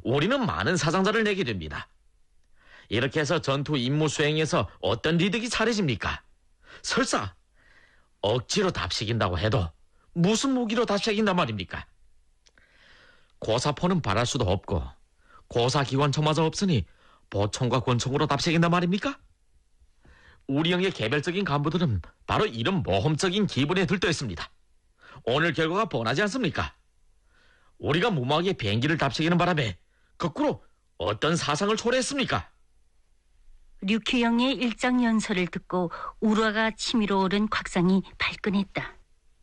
우리는 많은 사상자를 내게 됩니다. 이렇게 해서 전투 임무 수행에서 어떤 이득이 차려집니까? 설사 억지로 답식인다고 해도 무슨 무기로 답식인단 말입니까? 고사포는 바랄 수도 없고 고사기관총마저 없으니 보총과 권총으로 답식인단 말입니까? 우리 형의 개별적인 간부들은 바로 이런 모험적인 기분에 들떠 있습니다. 오늘 결과가 뻔하지 않습니까? 우리가 무모하게 비행기를 답식이는 바람에 거꾸로 어떤 사상을 초래했습니까? 류큐영의 일장 연설을 듣고 우라가 치밀어 오른 곽상이 발끈했다.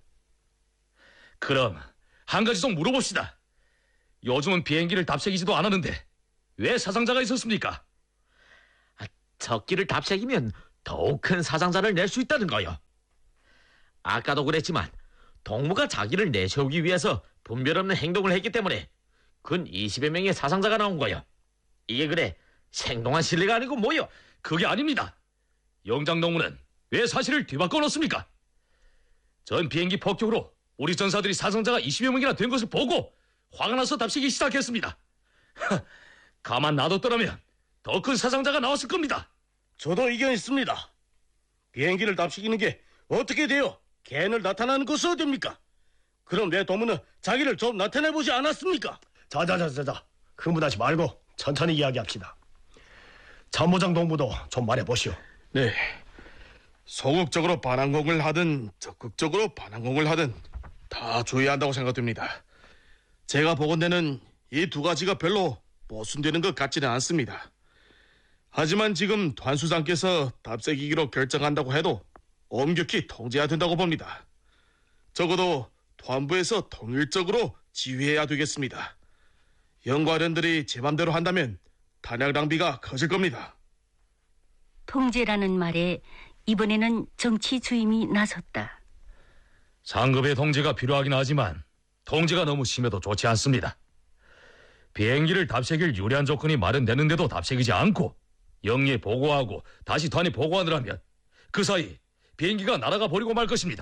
그럼 한 가지 좀 물어봅시다. 요즘은 비행기를 답색이지도 않았는데 왜 사상자가 있었습니까? 적기를 답색이면 더욱 큰 사상자를 낼 수 있다는 거요. 아까도 그랬지만 동무가 자기를 내세우기 위해서 분별 없는 행동을 했기 때문에 근 20여 명의 사상자가 나온 거요. 이게 그래 생동한 신뢰가 아니고 뭐요? 그게 아닙니다. 영장 동무는 왜 사실을 뒤바꿔 놓습니까? 전 비행기 폭격으로 우리 전사들이 사상자가 20여 명이나 된 것을 보고 화가 나서 답식이 시작했습니다. 가만 놔뒀더라면 더 큰 사상자가 나왔을 겁니다. 저도 의견 있습니다. 비행기를 답식이는 게 어떻게 돼요? 개인을 나타나는 것은 어딥니까? 그럼 내 도무는 자기를 좀 나타내보지 않았습니까? 자자자자자, 흥분하지 말고 천천히 이야기합시다. 참모장 동무도 좀 말해보시오. 네, 소극적으로 반항공을 하든 적극적으로 반항공을 하든 다 조의한다고 생각됩니다. 제가 보건대는 이 두 가지가 별로 모순되는 것 같지는 않습니다. 하지만 지금团수장께서 답색이기로 결정한다고 해도 엄격히 통제해야 된다고 봅니다. 적어도团부에서 통일적으로 지휘해야 되겠습니다. 영과련들이 제 맘대로 한다면 탄약 낭비가 커질 겁니다. 통제라는 말에 이번에는 정치 주임이 나섰다. 상급의 통제가 필요하긴 하지만 통제가 너무 심해도 좋지 않습니다. 비행기를 답색일 유리한 조건이 마련되는데도 답색이지 않고 영리에 보고하고 다시 단에 보고하느라면 그 사이 비행기가 날아가 버리고 말 것입니다.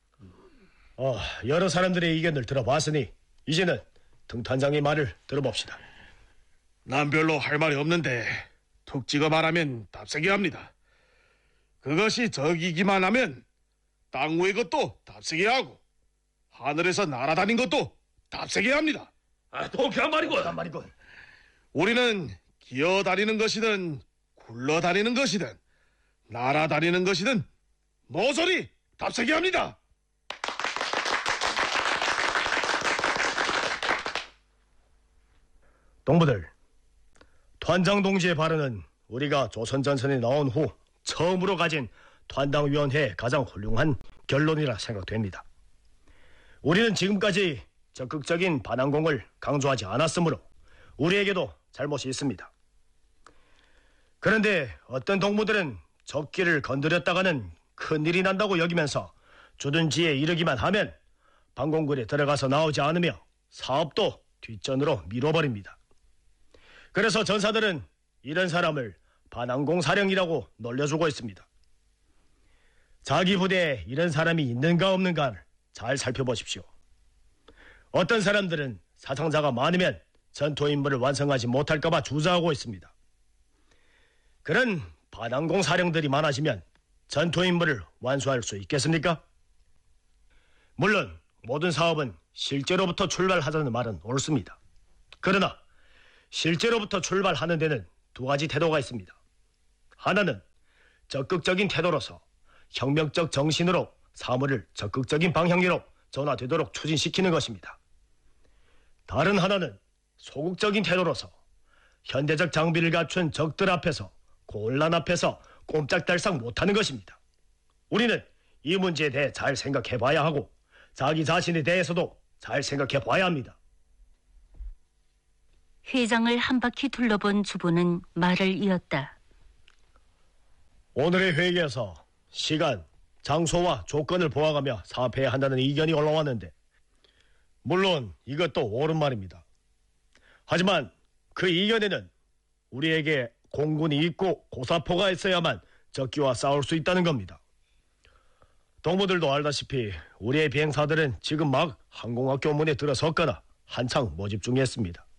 여러 사람들의 의견을 들어봤으니 이제는 등탄장의 말을 들어봅시다. 난 별로 할 말이 없는데 툭 찍어 말하면 답색해야 합니다. 그것이 적이기만 하면 땅 위의 것도 답색해야 하고 하늘에서 날아다닌 것도 답색해야 합니다. 통쾌한 말이군. 우리는 기어다니는 것이든 굴러다니는 것이든 날아다니는 것이든 모조리 답색해야 합니다. 동무들,团장 동지의 발언은 우리가 조선전선에 나온 후 처음으로 가진团당위원회의 가장 훌륭한 결론이라 생각됩니다. 우리는 지금까지 적극적인 반항공을 강조하지 않았으므로 우리에게도 잘못이 있습니다. 그런데 어떤 동무들은 적기를 건드렸다가는 큰일이 난다고 여기면서 주둔지에 이르기만 하면 방공굴에 들어가서 나오지 않으며 사업도 뒷전으로 미뤄버립니다. 그래서 전사들은 이런 사람을 반항공 사령이라고 놀려주고 있습니다. 자기 부대에 이런 사람이 있는가 없는가를 잘 살펴보십시오. 어떤 사람들은 사상자가 많으면 전투 임무를 완성하지 못할까봐 주저하고 있습니다. 그런 반항공 사령들이 많아지면 전투 임무를 완수할 수 있겠습니까? 물론 모든 사업은 실제로부터 출발하자는 말은 옳습니다. 그러나 실제로부터 출발하는 데는 두 가지 태도가 있습니다. 하나는 적극적인 태도로서 혁명적 정신으로 사물을 적극적인 방향으로 전환되도록 추진시키는 것입니다. 다른 하나는 소극적인 태도로서 현대적 장비를 갖춘 적들 앞에서 곤란 앞에서 꼼짝달싹 못하는 것입니다. 우리는 이 문제에 대해 잘 생각해 봐야 하고 자기 자신에 대해서도 잘 생각해 봐야 합니다. 회장을 한 바퀴 둘러본 주부는 말을 이었다. 오늘의 회의에서 시간, 장소와 조건을 보아가며 사업해야 한다는 의견이 올라왔는데 물론 이것도 옳은 말입니다. 하지만 그 이견에는 우리에게 공군이 있고 고사포가 있어야만 적기와 싸울 수 있다는 겁니다. 동무들도 알다시피 우리의 비행사들은 지금 막 항공학교 문에 들어섰거나 한창 모집 중에 있습니다.